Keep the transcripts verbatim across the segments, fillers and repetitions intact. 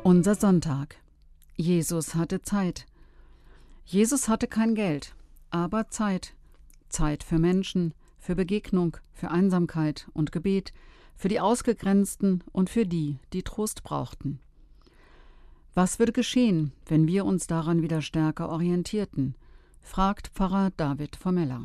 Unser Sonntag. Jesus hatte Zeit. Jesus hatte kein Geld, aber Zeit. Zeit für Menschen, für Begegnung, für Einsamkeit und Gebet, für die Ausgegrenzten und für die, die Trost brauchten. Was würde geschehen, wenn wir uns daran wieder stärker orientierten? Fragt Pfarrer David Formeller.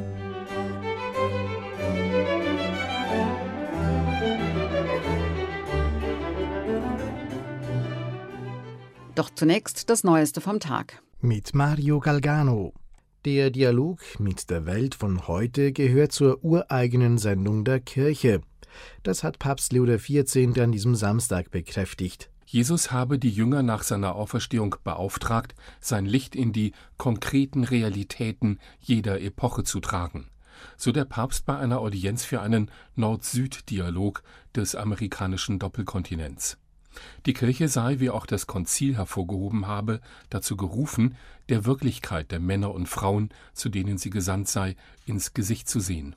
Doch zunächst das Neueste vom Tag. Mit Mario Galgano. Der Dialog mit der Welt von heute gehört zur ureigenen Sendung der Kirche. Das hat Papst Leo der vierzehnte an diesem Samstag bekräftigt. Jesus habe die Jünger nach seiner Auferstehung beauftragt, sein Licht in die konkreten Realitäten jeder Epoche zu tragen. So der Papst bei einer Audienz für einen Nord-Süd-Dialog des amerikanischen Doppelkontinents. Die Kirche sei, wie auch das Konzil hervorgehoben habe, dazu gerufen, der Wirklichkeit der Männer und Frauen, zu denen sie gesandt sei, ins Gesicht zu sehen.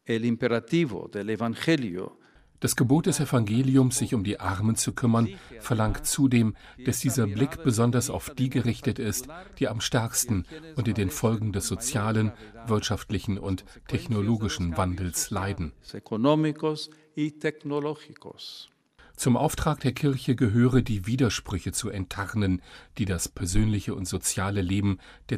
Das Gebot des Evangeliums, sich um die Armen zu kümmern, verlangt zudem, dass dieser Blick besonders auf die gerichtet ist, die am stärksten unter den Folgen des sozialen, wirtschaftlichen und technologischen Wandels leiden. Zum Auftrag der Kirche gehöre, die Widersprüche zu enttarnen, die das persönliche und soziale Leben der